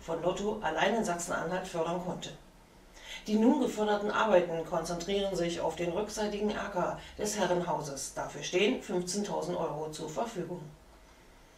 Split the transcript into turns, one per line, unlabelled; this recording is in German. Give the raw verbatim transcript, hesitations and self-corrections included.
von Lotto allein in Sachsen-Anhalt fördern konnte. Die nun geförderten Arbeiten konzentrieren sich auf den rückseitigen Erker des Herrenhauses. Dafür stehen fünfzehntausend Euro zur Verfügung.